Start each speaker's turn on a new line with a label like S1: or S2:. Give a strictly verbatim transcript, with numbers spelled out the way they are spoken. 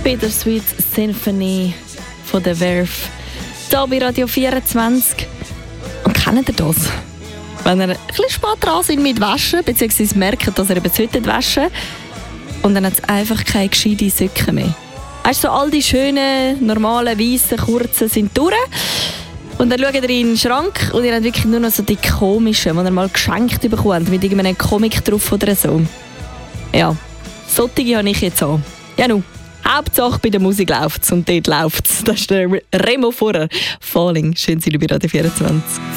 S1: Bittersweet Symphony von der Verve. Hier bei Radio vierundzwanzig. Und kennt ihr das? Wenn ihr ein bisschen spät dran seid mit Waschen, beziehungsweise merkt, dass ihr eben heute waschen sollt, und dann hat es einfach keine gescheite Socken mehr. Weißt du, so all die schönen, normalen, weißen, kurzen sind durch. Und dann schaut ihr in den Schrank und ihr habt wirklich nur noch so die komischen, die ihr mal geschenkt bekommt, mit irgendeinem Comic drauf oder so. Ja, solche habe ich jetzt auch. Ja, nun, Hauptsache bei der Musik läuft es und dort läuft es. Das ist der Remo Furrer. Falling. Schön, Sie bei Radio vierundzwanzig.